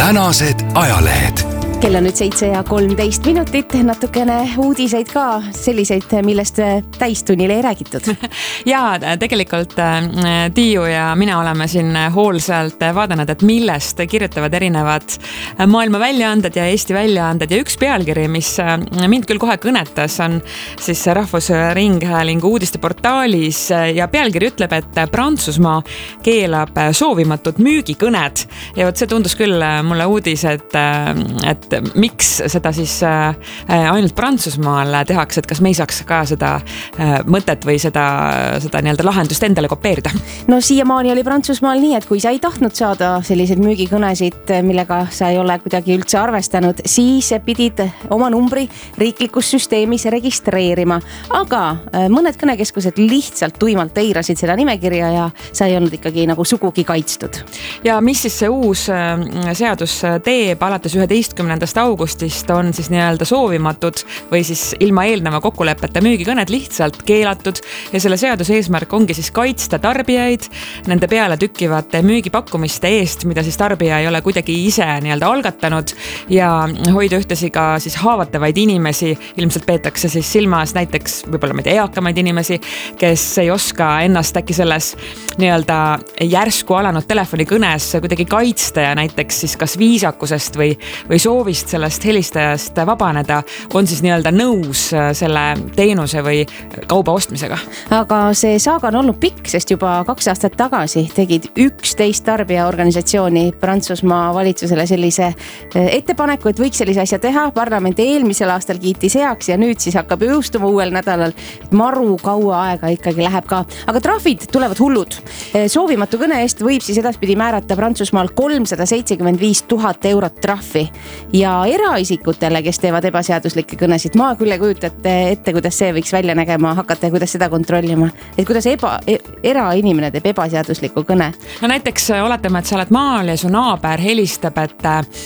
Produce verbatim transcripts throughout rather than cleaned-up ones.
tänased ajalehed. Kell on nüüd seitse ja kolmteist minutit, natukene uudiseid ka, selliseid, millest täistunnil ei räägitud. Ja tegelikult Tiiu ja mina oleme siin hoolsalt vaadanud, et millest kirjutavad erinevad maailma väljaanded ja Eesti väljaanded. Ja üks pealkiri, mis mind küll kohe kõnetas, on siis Rahvusringhäälingu uudisteportaalis ja pealkiri ütleb, et Prantsusmaa keelab soovimatud müügikõned. Ja võt see tundus küll mulle uudis, et, et miks seda siis ainult Prantsusmaal tehakse, et kas me ei saaks ka seda mõtet või seda, seda nii-öelda lahendust endale kopeerida? No siiamaani oli Prantsusmaal nii, et kui sa ei tahtnud saada selliseid müügikõnesid, millega sa ei ole kuidagi üldse arvestanud, siis pidid oma numbri riiklikus süsteemis registreerima. Aga mõned kõnekeskused lihtsalt tuimalt eirasid seda nimekirja ja sa ei olnud ikkagi nagu sugugi kaitstud. Ja mis siis see uus seadus teeb alates üheteistkümnendast augustist on siis nii-öelda soovimatud või siis ilma eelneva kokkulepete müügikõned lihtsalt keelatud ja selle seaduse eesmärk ongi siis kaitsta tarbijaid nende peale tükkivate müügipakkumiste eest, mida siis tarbija ei ole kuidagi ise nii-öelda algatanud ja hoida ühtesi ka siis haavatavaid inimesi. Ilmselt peetakse siis silmas näiteks võib-olla meid eakamaid inimesi, kes ei oska ennast äkki selles nii-öelda järsku alanud telefonikõnes kuidagi kaitsta ja näiteks siis kas viisakusest või, või soovist sellest helistajast vabaneda, on siis nii-öelda nõus selle teenuse või kauba ostmisega. Aga see saaga on olnud pikk, sest juba kaks aastat tagasi tegid üksteist tarbijaorganisatsiooni Prantsusmaa valitsusele sellise ettepaneku, et võiks sellise asja teha. Parlament eelmisel aastal kiitis heaks ja nüüd siis hakkab jõustuma uuel nädalal. Maru kaua aega ikkagi läheb ka. Aga trahvid tulevad hullud. Soovimatu kõne eest võib siis edaspidi määrata Prantsusmaal kolmsada seitsekümmend viis tuhat eurot trahvi. Ja eraisikutele, kes teevad ebaseaduslikke kõnesid, ma küll ei kujuta ette, kuidas see võiks välja nägema hakata ja kuidas seda kontrollima. Et kuidas eba, erainimene teeb ebaseadusliku kõne. No näiteks oletame, et sa oled maal ja su naaber helistab, et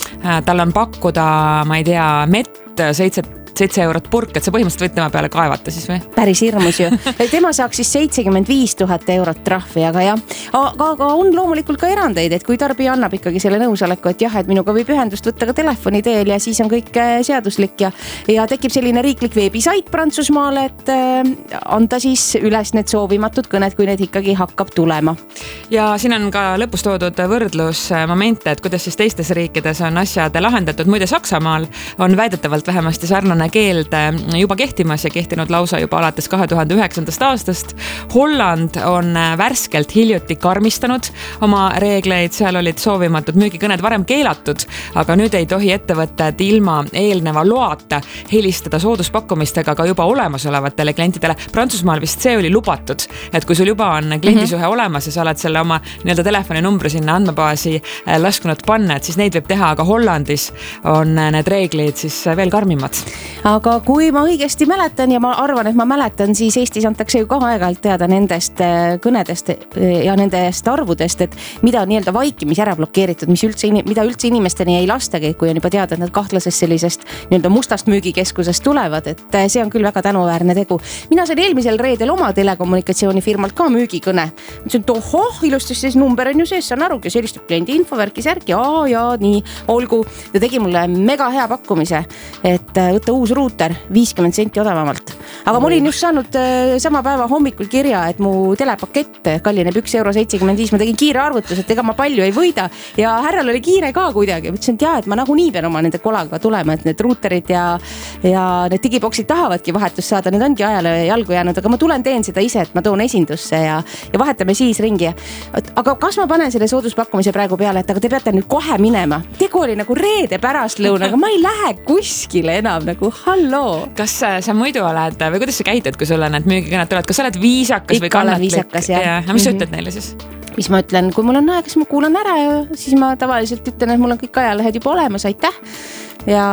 tal on pakkuda, ma ei tea, mett seitse seitse eurot purk, et sa põhimõtteliselt võid tema peale kaevata siis või? Päris hirmus ju. Tema saaks siis seitsekümmend viis tuhat eurot trahvi, aga jah. Aga, aga on loomulikult ka erandeid, et kui tarbija annab ikkagi selle nõusoleku, et jah, et minuga võib ühendust võtta ka telefoni teel ja siis on kõik seaduslik ja, ja tekib selline riiklik veebisait Prantsusmaale, et anda siis üles need soovimatud kõned, kui need ikkagi hakkab tulema. Ja siin on ka lõpus toodud võrdlusmomente, et kuidas siis teistes riikides on asjad lahendatud. Muide, Saksamaal on väidetavalt vähemasti sarnane keeld juba kehtimas ja kehtinud lausa juba alates kahe tuhande üheksandast aastast. Holland on värskelt hiljuti karmistanud oma reegleid, seal olid soovimatud müügikõned varem keelatud, aga nüüd ei tohi ettevõtted ilma eelneva loata helistada sooduspakkumistega ka juba olemasolevatele klientidele. Prantsusmaal vist see oli lubatud, et kui sul juba on kliendisuhe mm-hmm. olemas ja sa oled selle oma nii-öelda telefoninumbri sinna andmebaasi laskunud panna, et siis neid võib teha, aga Hollandis on need reeglid siis veel karmimad. Aga kui ma õigesti mäletan ja ma arvan, et ma mäletan, siis Eestis antakse ju ka aeg-ajalt teada nendest kõnedest ja nendest arvudest, et mida on nii-öelda vaikimis ära blokeeritud, mis üldse, mida üldse inimesteni ei lastagi, kui on juba teada, et nad kahtlasest sellisest nii-öelda mustast müügikeskusest tulevad, et see on küll väga tänuväärne tegu. Mina sain eelmisel reedel oma telekommunikatsioonifirmalt ka müügikõne. Mõtlesin, et ohoh, ilustus siis number on ju sees, saan aru, kes helistab kliendi infovärki särki, aa ja nii, olgu. Ta tegi mulle mega hea pakkumise, et võtta uus ruuter viiskümmend senti odavamalt. Aga ma olin just saanud sama päeva hommikul kirja, et mu telepakett kallineb üks euro seitsekümmend viis. Ma tegin kiire arvutus, et ega ma palju ei võida ja härral oli kiire ka kuidagi. Mõtlesin, et jah, et ma nagu nii pean oma nende kolaga tulema, et need ruuterid ja, ja need digiboksid tahavadki vahetust saada. Need ongi ajale jalgu jäänud, aga ma tulen teen seda ise, et ma toon esindusse ja, ja vahetame siis ringi. Aga kas ma panen selle sooduspakkumise praegu peale, et aga te peate nüüd kohe minema? Tegu oli nagu reede pärastlõuna, aga ma ei lähe kuskile enam nagu halloo. Kas sa muidu oled või kuidas sa käitud, kui sulle need müügikõned tulevad? Kas sa oled viisakas Ikka või kannatlik? Viisakas, jah. Ja, no mis mm-hmm. ütled neile siis? Mis ma ütlen, kui mul on aeg, siis ma kuulan ära ja siis ma tavaliselt ütlen, et mul on kõik ajalehed juba olemas, aitäh. Ja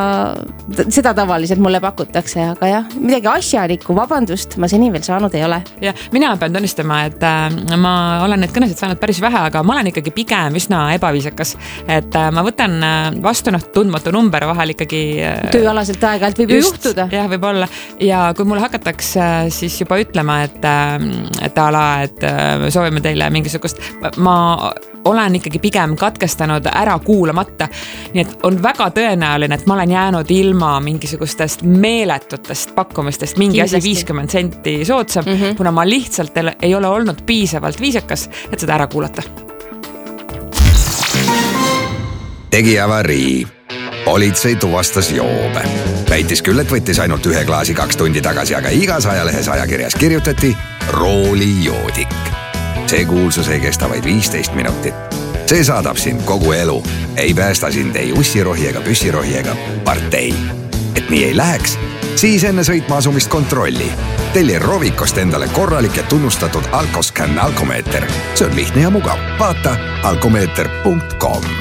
seda tavaliselt mulle pakutakse, aga jah, midagi asjalikku, vabandust, ma seni veel saanud ei ole. Ja mina pean tunnistama, et äh, ma olen need kõnesid saanud päris vähe, aga ma olen ikkagi pigem üsna ebaviisakas. Et äh, ma võtan vastu noh, tundmatu number vahel ikkagi äh, tööalaselt aeg-ajalt võib just, juhtuda. Jah, võib olla. Ja kui mulle hakatakse siis juba ütlema, et, äh, et ala, et äh, soovime teile mingisugust, ma olen ikkagi pigem katkestanud ära kuulamata. Nii et on väga tõenäoline, et ma olen jäänud ilma mingisugustest meeletutest pakkumistest, mingi Kindlasti. asi viiskümmend senti soodsam, mm -hmm. kuna ma lihtsalt ei ole olnud piisavalt viisakas, et seda ära kuulata. Tegi avarii. Politsei tuvastas joobe. Väitis küll, et võttis ainult ühe klaasi kaks tundi tagasi, aga igas ajalehes ajakirjas kirjutati roolijoodik. See kuulsus ei kesta vaid viisteist minutit. See saadab sind kogu elu. Ei päästa sind ei ussirohi ega püssirohi ega partei. Et nii ei läheks, siis enne sõitma asumist kontrolli. Telli Rovikost endale korralik ja tunnustatud Alkoscan alkomeeter. See on lihtne ja mugav. Vaata alkomeeter punkt com.